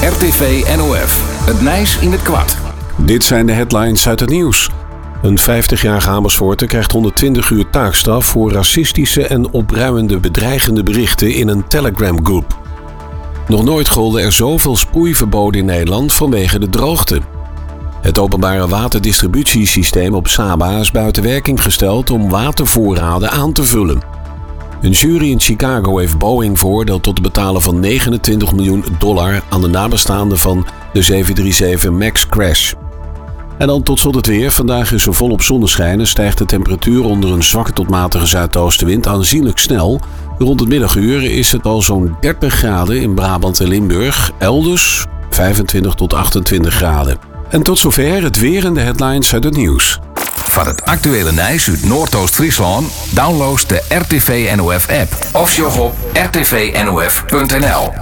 RTV NOF. Het Nijs in het kwart. Dit zijn de headlines uit het nieuws. Een 50-jarige Amersfoorter krijgt 120 uur taakstraf voor racistische en opruimende bedreigende berichten in een Telegram-groep. Nog nooit golden er zoveel sproeiverboden in Nederland vanwege de droogte. Het openbare waterdistributiesysteem op Saba is buiten werking gesteld om watervoorraden aan te vullen. Een jury in Chicago heeft Boeing veroordeeld tot het betalen van $29 miljoen aan de nabestaanden van de 737 MAX crash. En dan tot slot het weer. Vandaag is er volop zonneschijn en stijgt de temperatuur onder een zwakke tot matige zuidoostenwind aanzienlijk snel. Rond het middaguur is het al zo'n 30 graden in Brabant en Limburg. Elders 25 tot 28 graden. En tot zover het weer en de headlines uit het nieuws. Van het actuele Nijs uit Noordoost-Friesland download de RTV NOF app of sjog op rtvnof.nl.